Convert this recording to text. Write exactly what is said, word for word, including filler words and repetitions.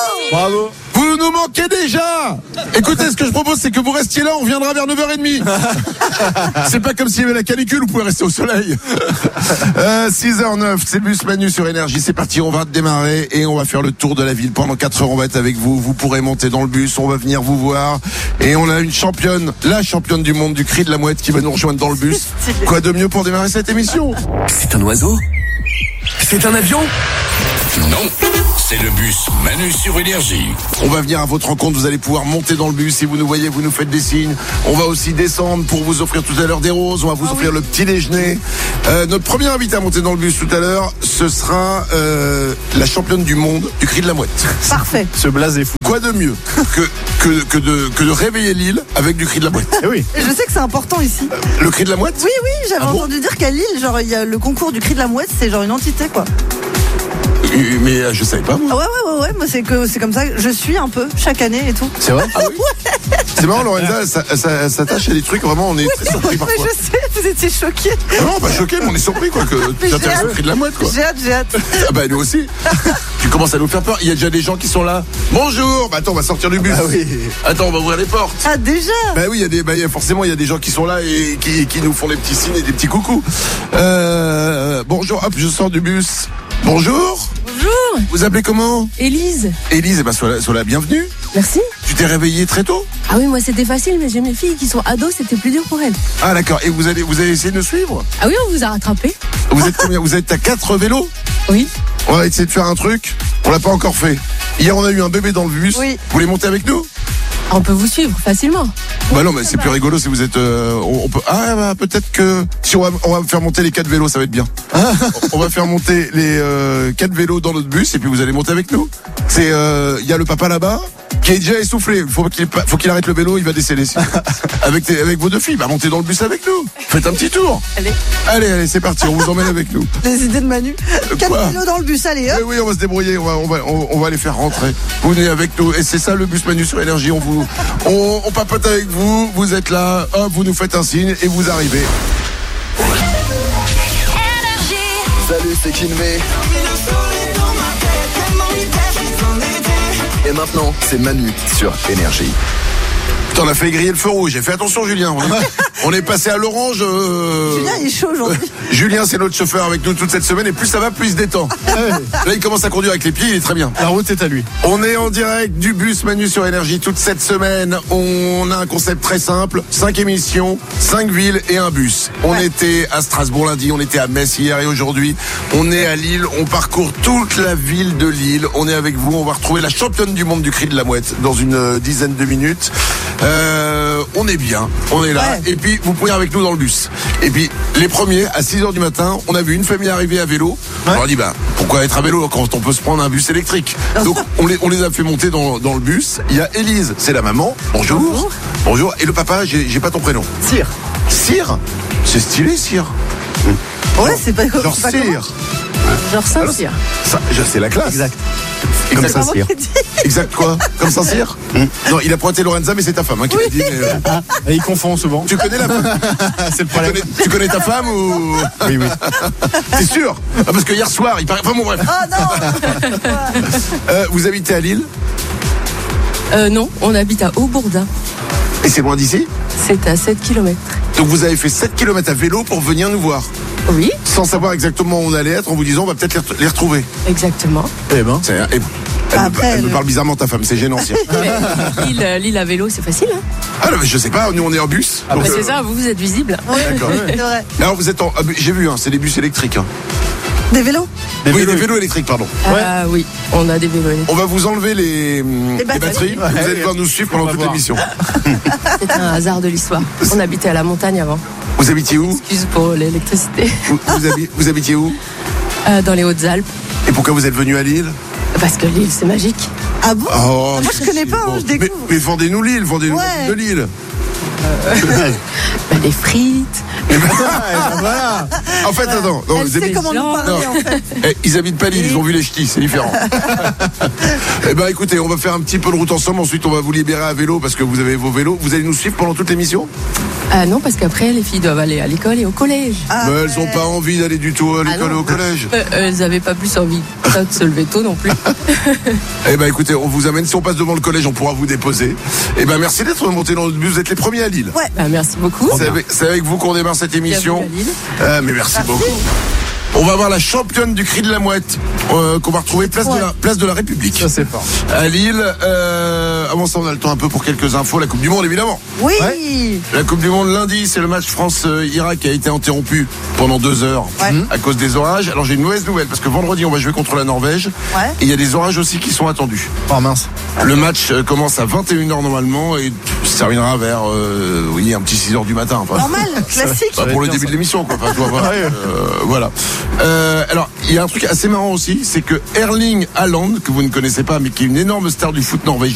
Bravo. Vous nous manquez déjà. Écoutez, ce que je propose, c'est que vous restiez là, on reviendra vers neuf heures trente. C'est pas comme s'il y avait la canicule, vous pouvez rester au soleil. euh, six heures neuf, c'est le bus Manu sur Énergie. C'est parti, on va démarrer et on va faire le tour de la ville. Pendant quatre heures, on va être avec vous. Vous pourrez monter dans le bus, on va venir vous voir. Et on a une championne, la championne du monde du cri de la mouette qui va nous rejoindre dans le bus. Quoi de mieux pour démarrer cette émission? C'est un oiseau? C'est un avion? Non, c'est le bus Manu sur Énergie. On va venir à votre rencontre, vous allez pouvoir monter dans le bus. Si vous nous voyez, vous nous faites des signes. On va aussi descendre pour vous offrir tout à l'heure des roses. On va vous ah offrir oui. le petit déjeuner. Euh, notre premier invité à monter dans le bus tout à l'heure, ce sera euh, la championne du monde du cri de la mouette. Parfait. Ce blaze est fou. Quoi de mieux que, que, que, de, que de réveiller l'île avec du cri de la mouette? Eh oui. Et je sais que c'est important ici. Euh, le cri de la mouette? Oui, oui, j'avais ah entendu bon dire qu'à Lille, genre, il y a le concours du cri de la mouette, c'est genre une entité, quoi. Mais je savais pas, moi. Ah ouais, ouais, ouais, ouais, moi c'est que c'est comme ça que je suis un peu chaque année et tout. C'est vrai? Ah oui. Ouais. C'est marrant, Lorenza, ça, ça, ça s'attache à des trucs, vraiment, on est oui, très surpris parfois. Mais je sais, vous étiez choqués. Non, pas choqués, mais on est surpris, quoi, que tu t'intéresses au cri de la mouette, quoi. J'ai hâte, j'ai hâte. Ah bah, nous aussi. Tu commences à nous faire peur. Il y a déjà des gens qui sont là. Bonjour. Bah attends, on va sortir du bus. Ah oui. Attends, on va ouvrir les portes. Ah déjà. Bah oui, il y a des, bah, forcément, il y a des gens qui sont là et qui, qui nous font des petits signes et des petits coucous. Euh, bonjour. Hop, je sors du bus. Bonjour. Bonjour. Vous appelez comment? Élise. Élise, eh ben sois la, sois la bienvenue. Merci. Tu t'es réveillée très tôt? Ah oui, moi c'était facile, mais j'ai mes filles qui sont ados, c'était plus dur pour elles. Ah d'accord. Et vous allez, vous allez essayer de nous suivre? Ah oui, on vous a rattrapé. Vous êtes combien? Vous êtes à quatre vélos? Oui. On va essayer de faire un truc. On l'a pas encore fait. Hier, on a eu un bébé dans le bus. Oui. Vous voulez monter avec nous? On peut vous suivre facilement. Bah non, mais c'est plus rigolo si vous êtes. Euh, on, on peut. Ah bah peut-être que si on va, on va faire monter les quatre vélos, ça va être bien. On va faire monter les euh, quatre vélos dans notre bus et puis vous allez monter avec nous. C'est, il euh, y a le papa là-bas qui est déjà essoufflé. Faut qu'il, faut qu'il arrête le vélo, il va décéder. avec tes, avec vos deux filles, bah montez dans le bus avec nous. Faites un petit tour. Allez. Allez, allez, c'est parti. On vous emmène avec nous. Les idées de Manu. quatre vélos dans le bus, allez. Hop. Oui, oui, on va se débrouiller. On va, on va, on, on va les faire rentrer. Vous venez avec nous et c'est ça le bus Manu sur Énergie. On vous, on, on papote avec vous. Vous êtes là. Hop, vous nous faites un signe et vous arrivez. Salut, c'est Kinvey. Et maintenant, c'est Manu sur Énergie. Putain, on a fait griller le feu rouge. J'ai fait attention, Julien. On est, on est passé à l'orange. Euh... Julien, il est chaud aujourd'hui. Julien, c'est notre chauffeur avec nous toute cette semaine. Et plus ça va, plus il se détend. Là, il commence à conduire avec les pieds. Il est très bien. La route est à lui. On est en direct du bus Manu sur Énergie toute cette semaine. On a un concept très simple. Cinq émissions, cinq villes et un bus. On ouais. était à Strasbourg lundi, on était à Metz hier et aujourd'hui, on est à Lille. On parcourt toute la ville de Lille. On est avec vous. On va retrouver la championne du monde du cri de la mouette dans une dizaine de minutes. Euh, on est bien, on est là. Ouais. Et puis, vous pouvez avec nous dans le bus. Et puis, les premiers, à six heures du matin, on a vu une famille arriver à vélo. Ouais. On leur a dit, bah, pourquoi être à vélo quand on peut se prendre un bus électrique? Donc, on les, on les a fait monter dans, dans le bus. Il y a Élise, c'est la maman. Bonjour. Bonjour. Bonjour. Et le papa, j'ai, j'ai pas ton prénom. Cyr. Cyr? C'est stylé, Cyr. Ouais, c'est pas Genre c'est pas Cyr. Genre Saint-Cyr. Ça, c'est la classe. Exact. Comme Saint-Cyr. Exact quoi? Comme Saint-Cyr? mmh. Non, il a pointé Lorenza, mais c'est ta femme hein, qui oui. l'a dit. Mais, euh... ah, et il confond souvent. Tu connais la femme? C'est le problème. Tu connais, tu connais ta femme ou? Oui, oui. T'es sûr? Ah, parce que hier soir, il paraît. Enfin bon, bref. Oh non. euh, Vous habitez à Lille? Euh, non, on habite à Aubourdin. Et c'est loin d'ici? C'est à sept kilomètres. Donc vous avez fait sept kilomètres à vélo pour venir nous voir? Oui. Sans savoir exactement où on allait être, en vous disant on va peut-être les retrouver. Exactement. Eh ben. C'est, eh, elle, Après, me, elle le... me parle bizarrement ta femme, c'est gênant. Lille, Lille à vélo, c'est facile. Hein ah non, mais je sais pas, nous on est en bus. Ah donc, bah c'est euh... ça, vous, vous êtes visible. Oui, d'accord. C'est vrai. Alors vous êtes en. J'ai vu, hein, c'est des bus électriques. Hein. Des vélos? Des oui, vélos. des vélos électriques, pardon. Ah ouais. Oui, on a des vélos électriques. On va vous enlever les, les batteries. Les batteries. Ouais, vous allez devoir nous suivre pendant toute l'émission. C'est un hasard de l'histoire. On habitait à la montagne avant. Vous habitiez où? Excuse pour l'électricité. Vous, vous, habi- vous habitiez où? euh, Dans les Hautes-Alpes. Et pourquoi vous êtes venu à Lille? Parce que Lille, c'est magique. Ah bon? Oh, moi je connais pas, bon. hein, je découvre. Mais, mais vendez-nous Lille, vendez-nous ouais. de Lille. Euh, bah, des frites, Eh ben, Voilà. en fait, attends. Non, Elle ils sait habitent- comment nous Non. parler en fait. Eh, ils habitent pas l'île, ils ont vu les ch'tis, c'est différent. Eh ben, écoutez, on va faire un petit peu de route ensemble. Ensuite, on va vous libérer à vélo parce que vous avez vos vélos. Vous allez nous suivre pendant toute l'émission? Ah non, parce qu'après, les filles doivent aller à l'école et au collège. Ah, Mais elles ont pas envie d'aller du tout à Ah l'école et non. au collège. Euh, elles avaient pas plus envie que ça de se lever tôt non plus. Eh ben, écoutez, on vous amène. Si on passe devant le collège, on pourra vous déposer. Eh ben, merci d'être monté dans le bus. Vous êtes les premiers à Lille. Ouais. Ah, merci beaucoup. C'est avec, c'est avec vous qu'on démarre cette émission. Bienvenue à Lille. Ah, mais merci beaucoup. On va voir la championne du cri de la mouette euh, qu'on va retrouver place, de Ouais. la, place de la République. Ça, c'est fort. À Lille. Euh, avant ça, on a le temps un peu pour quelques infos. La Coupe du Monde, évidemment. Oui. La Coupe du Monde lundi, c'est le match France-Irak qui a été interrompu pendant deux heures Ouais. à cause des orages. Alors j'ai une mauvaise nouvelle parce que vendredi, on va jouer contre la Norvège. Ouais. Et il y a des orages aussi qui sont attendus. Oh mince. Le match euh, commence à vingt et une heures normalement et se terminera vers euh, oui, un petit six heures du matin. Enfin, Normal, classique. Pas pour le bien, début ça. de l'émission, quoi. Enfin, tu vois, voilà. Ouais. Euh, voilà. Euh, alors, il y a un truc assez marrant aussi, c'est que Erling Haaland, que vous ne connaissez pas, mais qui est une énorme star du foot norvégien,